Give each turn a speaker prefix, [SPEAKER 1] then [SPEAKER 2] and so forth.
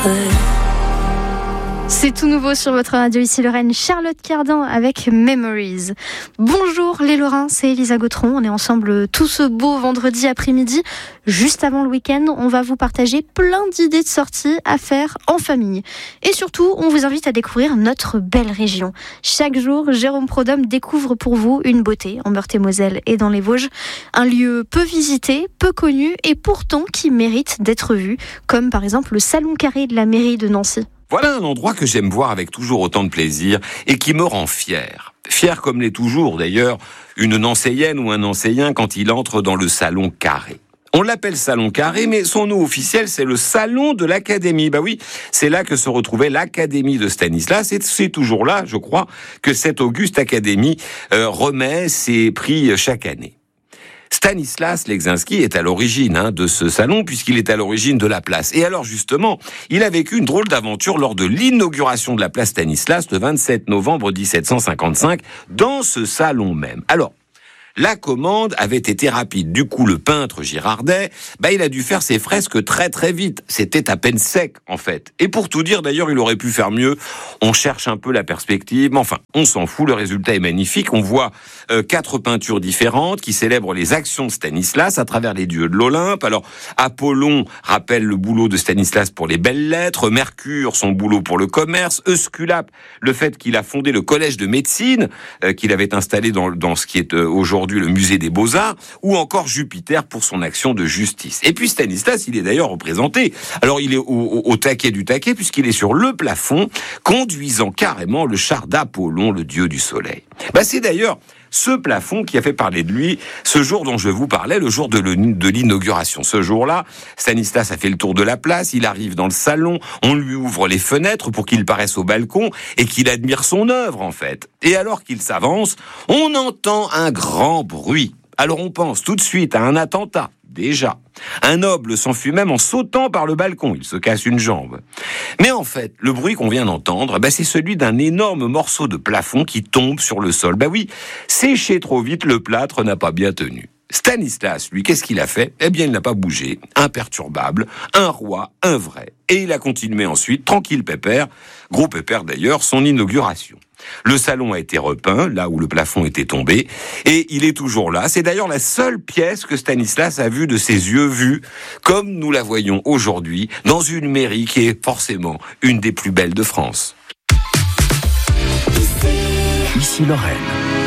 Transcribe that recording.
[SPEAKER 1] C'est tout nouveau sur votre radio, ici Lorraine, Charlotte Cardin avec Memories. Bonjour les Lorrains, c'est Elisa Gautron, on est ensemble tout ce beau vendredi après-midi. Juste avant le week-end, on va vous partager plein d'idées de sorties à faire en famille. Et surtout, on vous invite à découvrir notre belle région. Chaque jour, Jérôme Prodhomme découvre pour vous une beauté en Meurthe-et-Moselle et dans les Vosges. Un lieu peu visité, peu connu et pourtant qui mérite d'être vu, comme par exemple le Salon Carré de la mairie de Nancy.
[SPEAKER 2] Voilà un endroit que j'aime voir avec toujours autant de plaisir et qui me rend fier. Fier comme l'est toujours d'ailleurs une Nancéienne ou un Nancéien quand il entre dans le Salon Carré. On l'appelle Salon Carré, mais son nom officiel, c'est le Salon de l'Académie. Bah oui, c'est là que se retrouvait l'Académie de Stanislas, et c'est toujours là, je crois, que cette auguste Académie remet ses prix chaque année. Stanislas Leczinski est à l'origine de ce salon, puisqu'il est à l'origine de la place. Et alors justement, il a vécu une drôle d'aventure lors de l'inauguration de la place Stanislas le 27 novembre 1755, dans ce salon même. Alors, la commande avait été rapide. Du coup, le peintre Girardet, il a dû faire ses fresques très très vite. C'était à peine sec, en fait. Et pour tout dire, d'ailleurs, il aurait pu faire mieux. On cherche un peu la perspective, mais enfin, on s'en fout. Le résultat est magnifique. On voit 4 peintures différentes qui célèbrent les actions de Stanislas à travers les dieux de l'Olympe. Alors, Apollon rappelle le boulot de Stanislas pour les belles lettres, Mercure, son boulot pour le commerce, Esculape, le fait qu'il a fondé le collège de médecine, qu'il avait installé dans ce qui est aujourd'hui le musée des Beaux-Arts, ou encore Jupiter pour son action de justice. Et puis Stanislas, il est d'ailleurs représenté. Alors il est au taquet du taquet, puisqu'il est sur le plafond, conduisant carrément le char d'Apollon, le dieu du soleil. C'est d'ailleurs ce plafond qui a fait parler de lui ce jour dont je vous parlais, le jour de l'inauguration. Ce jour-là, Stanislas a fait le tour de la place, il arrive dans le salon, on lui ouvre les fenêtres pour qu'il paraisse au balcon et qu'il admire son œuvre, en fait. Et alors qu'il s'avance, on entend un grand bruit. Alors on pense tout de suite à un attentat. Déjà. Un noble s'enfuit même en sautant par le balcon. Il se casse une jambe. Mais en fait, le bruit qu'on vient d'entendre, c'est celui d'un énorme morceau de plafond qui tombe sur le sol. Oui, séché trop vite, le plâtre n'a pas bien tenu. Stanislas, lui, qu'est-ce qu'il a fait ? Il n'a pas bougé. Imperturbable. Un roi, un vrai. Et il a continué ensuite, tranquille pépère, gros pépère d'ailleurs, son inauguration. Le salon a été repeint, là où le plafond était tombé, et il est toujours là. C'est d'ailleurs la seule pièce que Stanislas a vue de ses yeux vus, comme nous la voyons aujourd'hui, dans une mairie qui est forcément une des plus belles de France.
[SPEAKER 3] Ici Lorraine.